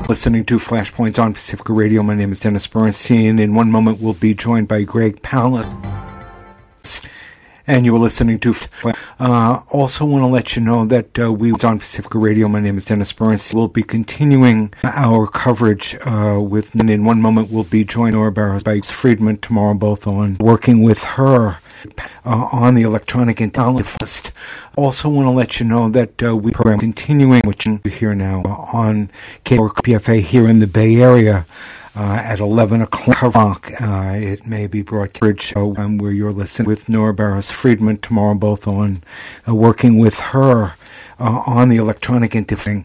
listening to Flashpoints on Pacifica Radio. My name is Dennis Bernstein. In one moment, we'll be joined by Greg Palast. And you were listening to... also want to let you know that we on Pacifica Radio. My name is Dennis Bernstein. We'll be continuing our coverage with... And in one moment, we'll be joined by Friedman tomorrow, both on working with her on the electronic intelligence. Also want to let you know that we program continuing, which you hear now on KPFA here in the Bay Area at 11 o'clock. It may be broadcast where you're listening with Nora Barros Friedman tomorrow, both on working with her on the electronic intelligence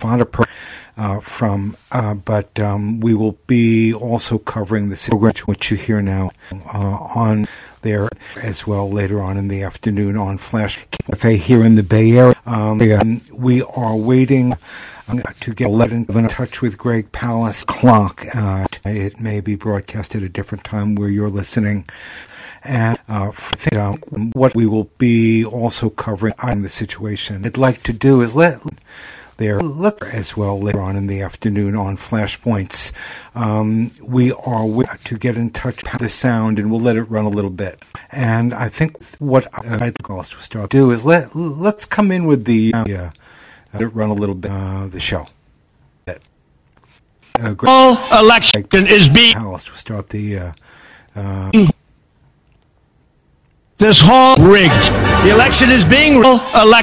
but we will be also covering the program which you hear now on there as well later on in the afternoon on Flash Cafe here in the Bay Area. We are waiting to get in touch with Greg Palast clock. It may be broadcast at a different time where you're listening. And what we will be also covering on the situation. I'd like to do is let as well later on in the afternoon on Flashpoints. We are to get in touch with the sound, and we'll let it run a little bit. And I think what I'd like to start to do is let's come in with the let it run a little bit the show. All election is being start the this whole rigged. The election is being rigged.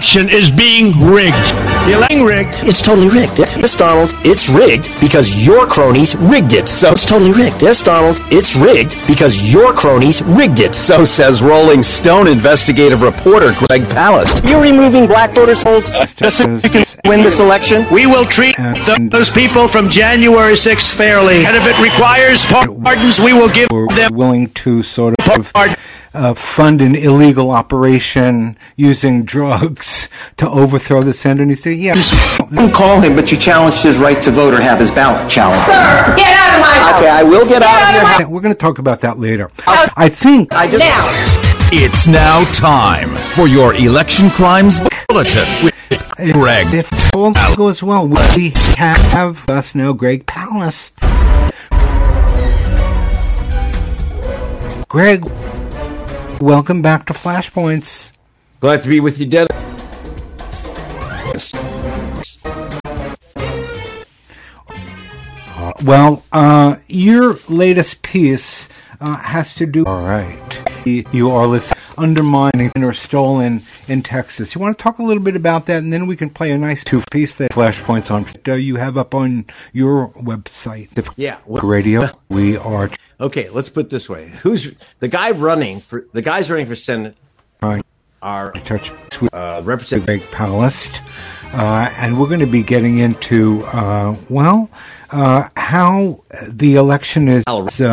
The election rigged. It's totally rigged. Yes, Donald, it's rigged because your cronies rigged it. So it's totally rigged. Yes, Donald, it's rigged because your cronies rigged it. So says Rolling Stone investigative reporter Greg Palast. You're removing black voters' polls just so you can win this election? We will treat those people from January 6th fairly. And if it requires pardons, we will give them... willing to sort of fund an illegal operation using drugs to overthrow the Senate. And he said, yeah. You didn't call him, but you challenged his right to vote or have his ballot challenged. Sir, get out of my house. Okay, I will get out of your house. We're going to talk about that later. I think... Now. It's now time for your Election Crimes Bulletin with Greg. If all goes well, we have us now Greg Palast. Greg, welcome back to Flashpoints. Glad to be with you, Dennis. Your latest piece has to do... All right. You are listening, undermining or stolen in Texas. You want to talk a little bit about that, and then we can play a nice two-piece that Flashpoints on you have up on your website. Yeah. Radio. We are... Okay, let's put it this way. Who's the guys running for Senate? Are Representative Greg Palast, and we're going to be getting into how the election is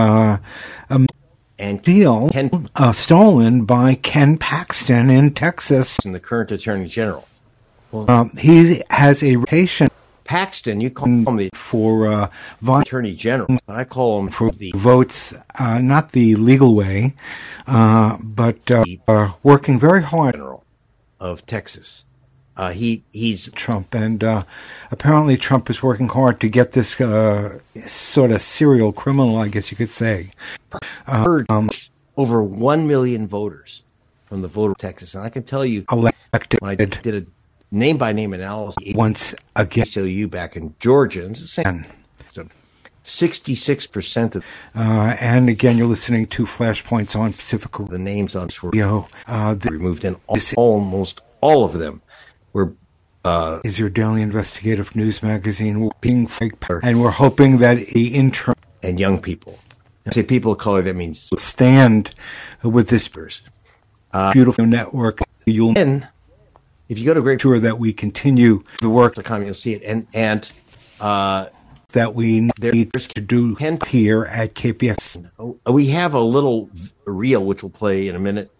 stolen by Ken Paxton in Texas, and the current Attorney General. He has a reputation. Paxton, you call him for Attorney General. I call him for the votes, not the legal way, but working very hard. General of Texas. He's Trump, and apparently Trump is working hard to get this sort of serial criminal, I guess you could say. Over 1 million voters from the vote of Texas, and I can tell you, elected. I did a name-by-name analysis once again. ACLU back in Georgia, and it's the same. So 66% of and again, you're listening to Flashpoints on Pacifica. The names on this were removed, and almost all of them were. Is your daily investigative news magazine? We're being fake, and we're hoping that the intern and young people. I say people of color. That means stand with this beautiful network. You'll. If you go to Great, sure that we continue the work. You'll see it, and that we need to do here at KPFA. We have a little reel which we'll play in a minute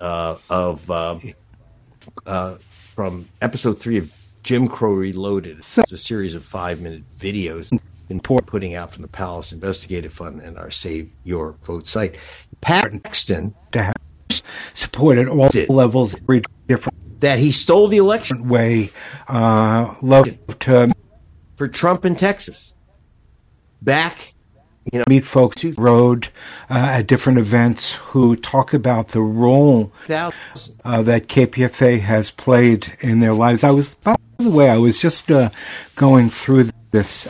from episode 3 of Jim Crow Reloaded. It's a series of 5-minute videos been putting out from the Palace Investigative Fund and our Save Your Vote site. Paxton to have supported all levels, every different. That he stole the election way, for Trump in Texas. back, meet folks who road at different events who talk about the role that KPFA has played in their lives. By the way, I was just going through this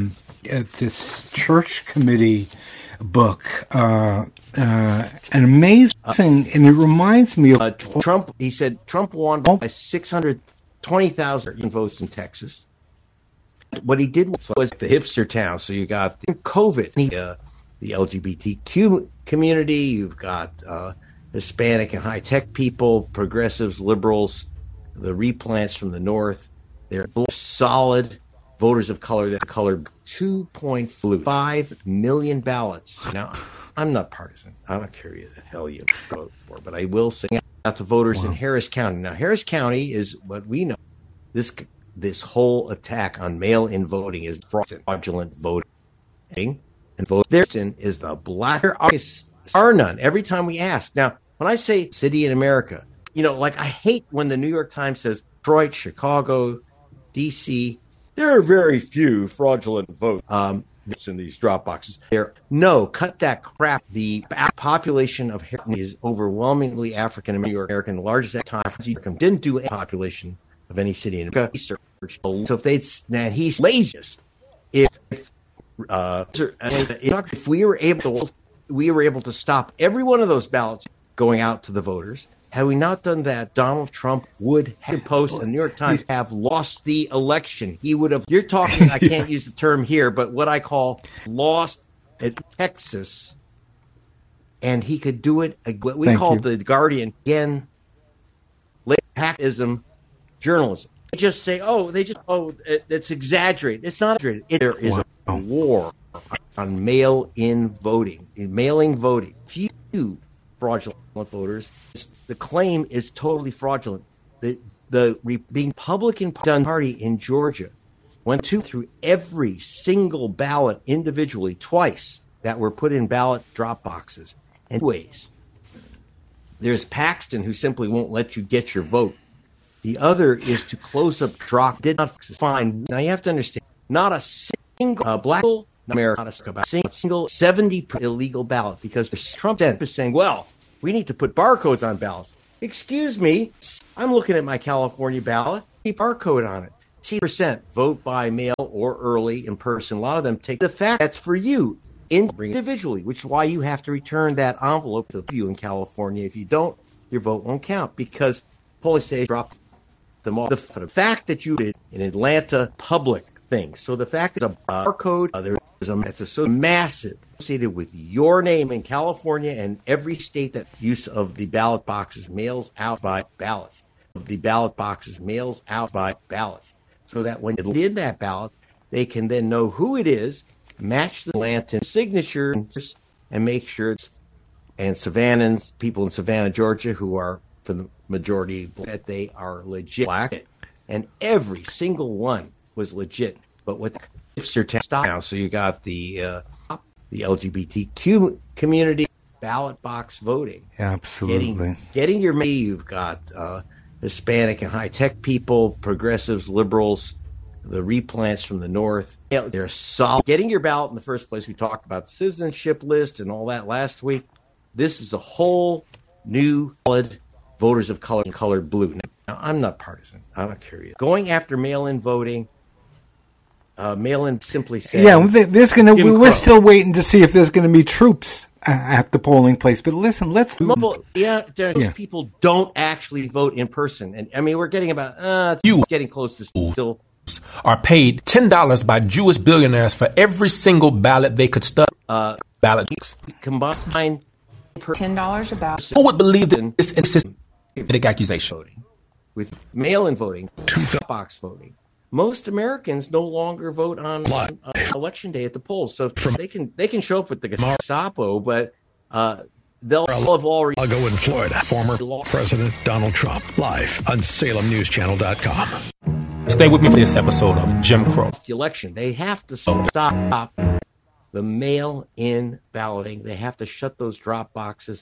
church committee book, and amazing, and it reminds me of Trump. He said Trump won by 620,000 votes in Texas. What he did was the hipster town. So you got COVID, the LGBTQ community. You've got Hispanic and high-tech people, progressives, liberals, the replants from the north. They're solid voters of color that colored 2.5 million ballots. Now, I'm not partisan. I don't care who the hell you vote for, but I will say out to voters in Harris County. Now, Harris County is what we know. This whole attack on mail-in voting is fraudulent voting. And voting is the blacker are none every time we ask. Now, when I say city in America, I hate when the New York Times says Detroit, Chicago, D.C., there are very few fraudulent votes in these drop boxes. No, cut that crap. The population of Harris is overwhelmingly African American. The largest African American didn't do a population of any city in America. So if he's laziest. If we were able to stop every one of those ballots going out to the voters, had we not done that, Donald Trump would have posted, the New York Times have lost the election. He would have. You're talking. I can't use the term here, but what I call lost at Texas, and he could do it. What we call the Guardian again, hackism. Journalism. They just say, it's exaggerated. It's not exaggerated. There is a war on mail-in voting, mailing voting. Few fraudulent voters. The claim is totally fraudulent. The Republican Party in Georgia went through every single ballot individually twice that were put in ballot drop boxes. Anyways, there's Paxton who simply won't let you get your vote. The other is to close up drop. Did not find. Now you have to understand, not a single black America, not a single 70 illegal ballot, because Trump is saying, well, we need to put barcodes on ballots. Excuse me, I'm looking at my California ballot. Barcode on it. 60% vote by mail or early in person. A lot of them take the fact that's for you individually, which is why you have to return that envelope to you in California. If you don't, your vote won't count, because polling stations drop them off. The fact that you did in Atlanta public things. So the fact that a barcode, that's so massive, associated with your name in California and every state that use of the ballot boxes mails out by ballots. So that when they did that ballot, they can then know who it is, match the Atlanta signature, and make sure it's, and Savannans, people in Savannah, Georgia, who are for the majority, that they are legit black, and every single one was legit. But with hipster now, so you got the LGBTQ community, ballot box voting, absolutely getting your money. You've got Hispanic and high tech people, progressives, liberals, the replants from the north. They're solid. Getting your ballot in the first place. We talked about the citizenship list and all that last week. This is a whole new solid voters of color and colored blue. Now, I'm not partisan. I don't care. Going after mail-in voting, mail-in simply saying, we're still waiting to see if there's going to be troops at the polling place. But listen, those people don't actually vote in person. And I mean, we're getting about getting close to still. Are paid $10 by Jewish billionaires for every single ballot they could stuff. Ballot combined $10 about. Who would believe that this systematic accusation? Voting. With mail-in voting, box voting, most Americans no longer vote on election day at the polls. So they can show up with the Gestapo, but they'll have already. I'll go in Florida. Former President Donald Trump, live on SalemNewsChannel.com. Stay with me for this episode of Jim Crow. The election, they have to stop the mail-in balloting. They have to shut those drop boxes,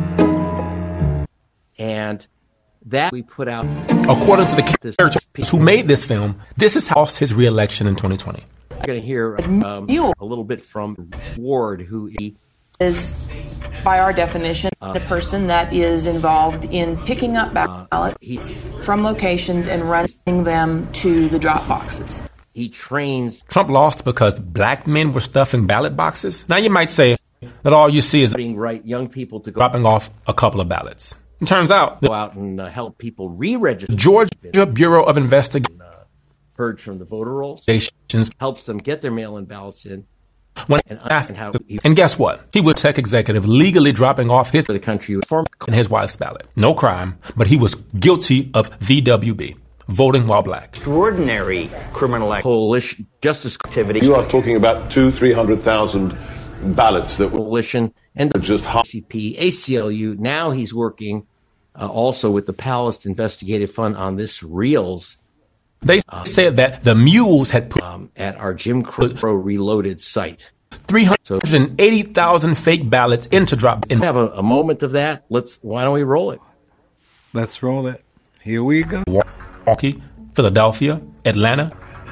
and that we put out. According to the characters who made this film, this is how he lost his re-election in 2020. I'm going to hear a little bit from Ward, who is, by our definition, a person that is involved in picking up ballots from locations and running them to the drop boxes. He trains. Trump lost because black men were stuffing ballot boxes. Now you might say that all you see is young people to go dropping off a couple of ballots. It turns out go out and help people re-register. Georgia Bureau of Investigation purge from the voter rolls helps them get their mail-in ballots in. And guess what? He was tech executive legally dropping off his the country and his wife's ballot. No crime, but he was guilty of VWB, voting while black. Extraordinary criminal coalition justice activity. You are talking about 200,000-300,000 ballots that coalition and just CP, ACLU. Now he's working also with the Palast Investigative Fund on this Reels. They said that the mules had put at our Jim Crow Reloaded site 380,000 fake ballots into drop. We have a moment of that. Why don't we roll it? Let's roll it. Here we go. Milwaukee, Philadelphia, Atlanta.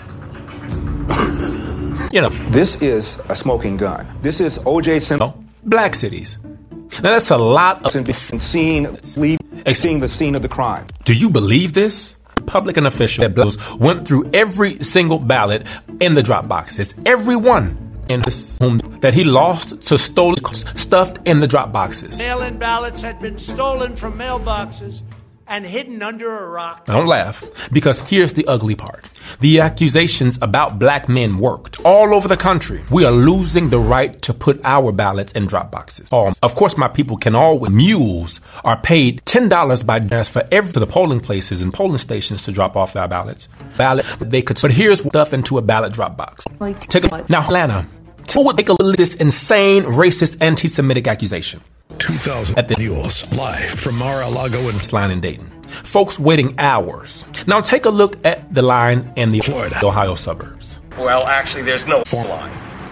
This is a smoking gun. This is O.J. Simpson. Black cities. Now that's a lot of seeing the scene of the crime. Do you believe this? Republican officials went through every single ballot in the drop boxes. Every one in his home that he lost to stolen stuffed in the drop boxes. Mail-in ballots had been stolen from mailboxes and hidden under a rock. Don't laugh, because here's the ugly part. The accusations about black men worked all over the country. We are losing the right to put our ballots in drop boxes. Of course, my people can always. Mules are paid $10 by for the polling places and polling stations to drop off their ballots. But here's stuff into a ballot drop box. Now, Atlanta, take a look at this insane, racist, anti-Semitic accusation. 2000 at the Mules, live from Mar-a-Lago and line in Dayton. Folks waiting hours. Now take a look at the line in the Florida, Ohio suburbs. Well, actually, there's no line.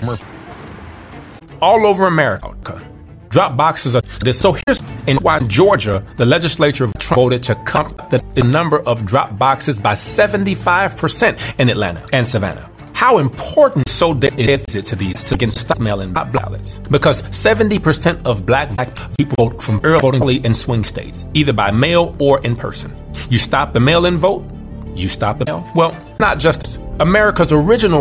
All over America, drop boxes are this. So here's why in Georgia, the legislature voted to cut the number of drop boxes by 75% in Atlanta and Savannah. How important is it to these against mail-in ballots? Because 70% of black people vote from early voting in swing states, either by mail or in person. You stop the mail-in vote, you stop the mail. Well, not just America's original